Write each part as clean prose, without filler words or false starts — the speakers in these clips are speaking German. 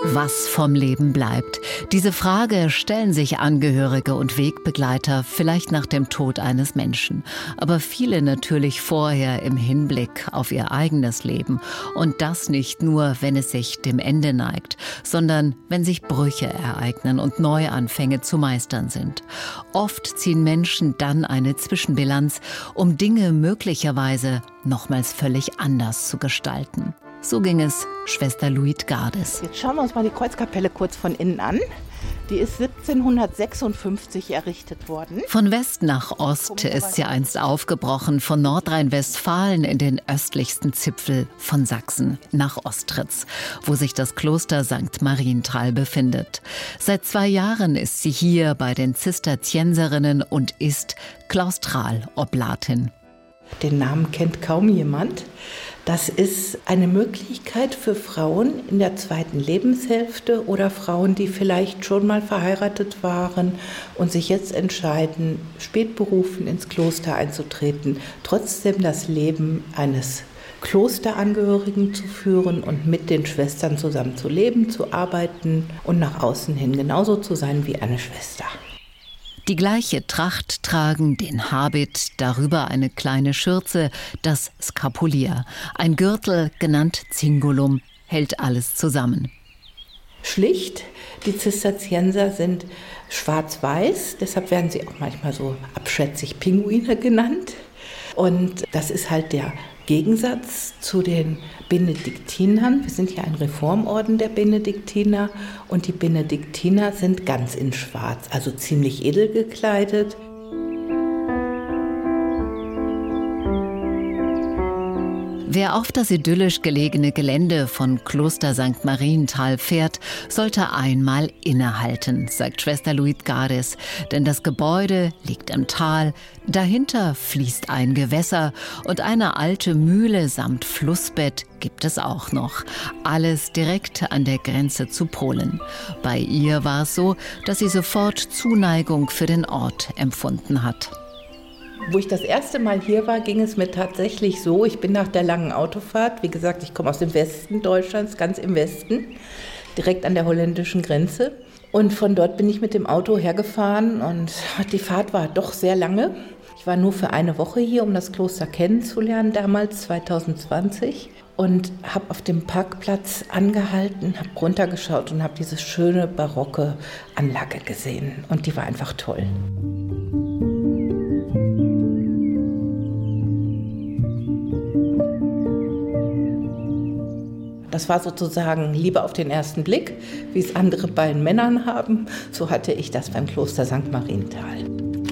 Was vom Leben bleibt? Diese Frage stellen sich Angehörige und Wegbegleiter vielleicht nach dem Tod eines Menschen. Aber viele natürlich vorher im Hinblick auf ihr eigenes Leben. Und das nicht nur, wenn es sich dem Ende neigt, sondern wenn sich Brüche ereignen und Neuanfänge zu meistern sind. Oft ziehen Menschen dann eine Zwischenbilanz, um Dinge möglicherweise nochmals völlig anders zu gestalten. So ging es Schwester Luitgardes. Jetzt schauen wir uns mal die Kreuzkapelle kurz von innen an. Die ist 1756 errichtet worden. Von West nach Ost ist sie einst aufgebrochen, von Nordrhein-Westfalen in den östlichsten Zipfel von Sachsen nach Ostritz, wo sich das Kloster St. Marienthal befindet. Seit 2 Jahren ist sie hier bei den Zisterzienserinnen und ist Klaustraloblatin. Den Namen kennt kaum jemand. Das ist eine Möglichkeit für Frauen in der 2. Lebenshälfte oder Frauen, die vielleicht schon mal verheiratet waren und sich jetzt entscheiden, spätberufen ins Kloster einzutreten, trotzdem das Leben eines Klosterangehörigen zu führen und mit den Schwestern zusammen zu leben, zu arbeiten und nach außen hin genauso zu sein wie eine Schwester. Die gleiche Tracht tragen, den Habit, darüber eine kleine Schürze, das Skapulier. Ein Gürtel, genannt Cingulum, hält alles zusammen. Schlicht, die Zisterzienser sind schwarz-weiß, deshalb werden sie auch manchmal so abschätzig Pinguine genannt. Und das ist halt der Gegensatz zu den Benediktinern. Wir sind ja ein Reformorden der Benediktiner und die Benediktiner sind ganz in Schwarz, also ziemlich edel gekleidet. Wer auf das idyllisch gelegene Gelände von Kloster St. Marienthal fährt, sollte einmal innehalten, sagt Schwester Luitgardes. Denn das Gebäude liegt im Tal, dahinter fließt ein Gewässer und eine alte Mühle samt Flussbett gibt es auch noch. Alles direkt an der Grenze zu Polen. Bei ihr war es so, dass sie sofort Zuneigung für den Ort empfunden hat. Wo ich das erste Mal hier war, ging es mir tatsächlich so, ich bin nach der langen Autofahrt, wie gesagt, ich komme aus dem Westen Deutschlands, ganz im Westen, direkt an der holländischen Grenze. Und von dort bin ich mit dem Auto hergefahren und die Fahrt war doch sehr lange. Ich war nur für eine Woche hier, um das Kloster kennenzulernen, damals 2020. Und habe auf dem Parkplatz angehalten, habe runtergeschaut und habe diese schöne barocke Anlage gesehen. Und die war einfach toll. Das war sozusagen Liebe auf den ersten Blick, wie es andere bei den Männern haben. So hatte ich das beim Kloster St. Marienthal.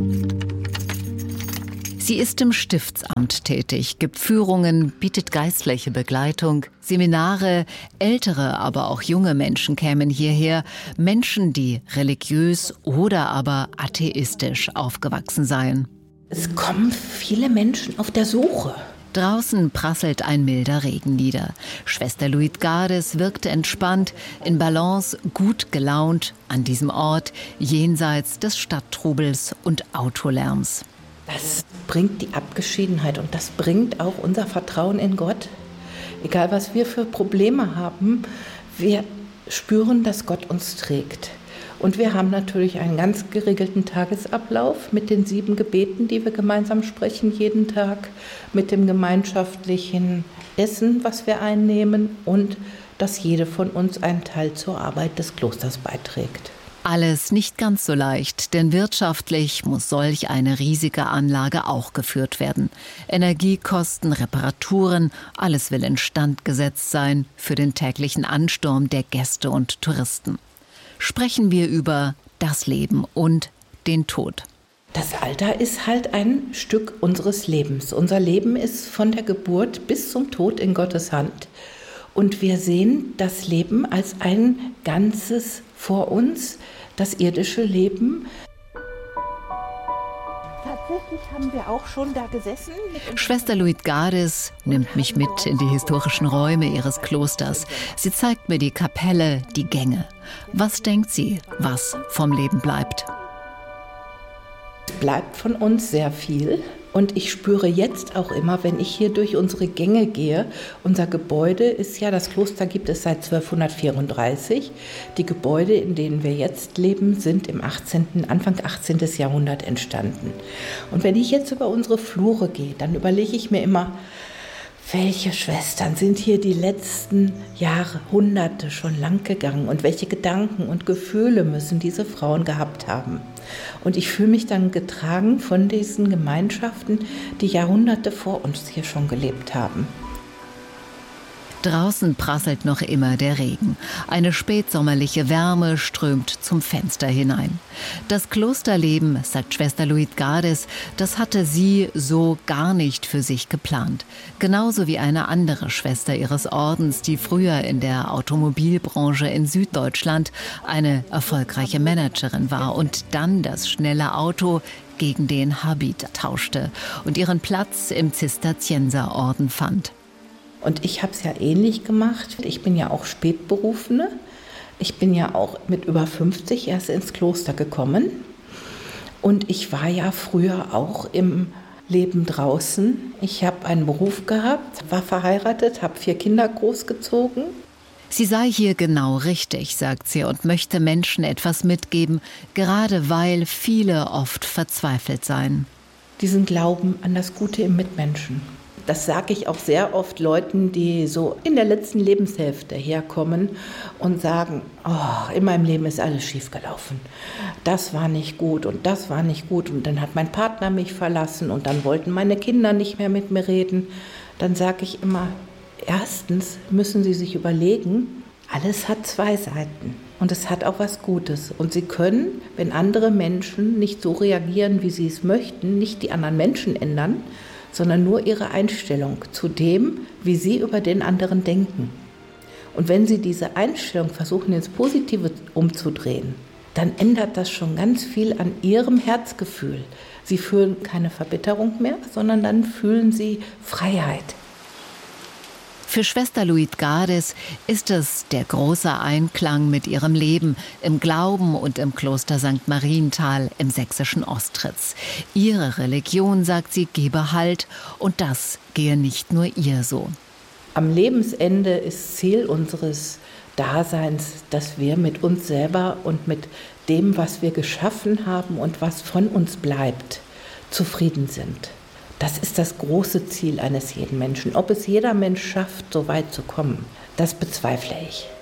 Sie ist im Stiftsamt tätig, gibt Führungen, bietet geistliche Begleitung, Seminare. Ältere, aber auch junge Menschen kämen hierher. Menschen, die religiös oder aber atheistisch aufgewachsen seien. Es kommen viele Menschen auf der Suche. Draußen prasselt ein milder Regen nieder. Schwester Luitgardes wirkte entspannt, in Balance, gut gelaunt an diesem Ort, jenseits des Stadttrubels und Autolärms. Das bringt die Abgeschiedenheit und das bringt auch unser Vertrauen in Gott. Egal, was wir für Probleme haben, wir spüren, dass Gott uns trägt. Und wir haben natürlich einen ganz geregelten Tagesablauf mit den 7 Gebeten, die wir gemeinsam sprechen jeden Tag, mit dem gemeinschaftlichen Essen, was wir einnehmen und dass jede von uns einen Teil zur Arbeit des Klosters beiträgt. Alles nicht ganz so leicht, denn wirtschaftlich muss solch eine riesige Anlage auch geführt werden. Energiekosten, Reparaturen, alles will instand gesetzt sein für den täglichen Ansturm der Gäste und Touristen. Sprechen wir über das Leben und den Tod. Das Alter ist halt ein Stück unseres Lebens. Unser Leben ist von der Geburt bis zum Tod in Gottes Hand. Und wir sehen das Leben als ein Ganzes vor uns, das irdische Leben. Tatsächlich haben wir auch schon da gesessen. Schwester Luitgardes nimmt mich mit in die historischen Räume ihres Klosters. Sie zeigt mir die Kapelle, die Gänge. Was denkt sie, was vom Leben bleibt? Es bleibt von uns sehr viel. Und ich spüre jetzt auch immer, wenn ich hier durch unsere Gänge gehe, unser Gebäude ist ja, das Kloster gibt es seit 1234. Die Gebäude, in denen wir jetzt leben, sind im Anfang 18. Jahrhundert entstanden. Und wenn ich jetzt über unsere Flure gehe, dann überlege ich mir immer, welche Schwestern sind hier die letzten Jahrhunderte schon lang gegangen und welche Gedanken und Gefühle müssen diese Frauen gehabt haben. Und ich fühle mich dann getragen von diesen Gemeinschaften, die Jahrhunderte vor uns hier schon gelebt haben. Draußen prasselt noch immer der Regen. Eine spätsommerliche Wärme strömt zum Fenster hinein. Das Klosterleben, sagt Schwester Luitgardes, das hatte sie so gar nicht für sich geplant. Genauso wie eine andere Schwester ihres Ordens, die früher in der Automobilbranche in Süddeutschland eine erfolgreiche Managerin war und dann das schnelle Auto gegen den Habit tauschte und ihren Platz im Zisterzienserorden fand. Und ich habe es ja ähnlich gemacht. Ich bin ja auch Spätberufene. Ich bin ja auch mit über 50 erst ins Kloster gekommen. Und ich war ja früher auch im Leben draußen. Ich habe einen Beruf gehabt, war verheiratet, habe 4 Kinder großgezogen. Sie sei hier genau richtig, sagt sie, und möchte Menschen etwas mitgeben, gerade weil viele oft verzweifelt seien. Diesen Glauben an das Gute im Mitmenschen. Das sage ich auch sehr oft Leuten, die so in der letzten Lebenshälfte herkommen und sagen, oh, in meinem Leben ist alles schiefgelaufen. Das war nicht gut und das war nicht gut und dann hat mein Partner mich verlassen und dann wollten meine Kinder nicht mehr mit mir reden. Dann sage ich immer, erstens müssen Sie sich überlegen, alles hat 2 Seiten und es hat auch was Gutes. Und Sie können, wenn andere Menschen nicht so reagieren, wie sie es möchten, nicht die anderen Menschen ändern, sondern nur ihre Einstellung zu dem, wie sie über den anderen denken. Und wenn sie diese Einstellung versuchen, ins Positive umzudrehen, dann ändert das schon ganz viel an ihrem Herzgefühl. Sie fühlen keine Verbitterung mehr, sondern dann fühlen sie Freiheit. Für Schwester Luitgardes ist es der große Einklang mit ihrem Leben im Glauben und im Kloster St. Marienthal im sächsischen Ostritz. Ihre Religion, sagt sie, gebe Halt und das gehe nicht nur ihr so. Am Lebensende ist Ziel unseres Daseins, dass wir mit uns selber und mit dem, was wir geschaffen haben und was von uns bleibt, zufrieden sind. Das ist das große Ziel eines jeden Menschen. Ob es jeder Mensch schafft, so weit zu kommen, das bezweifle ich.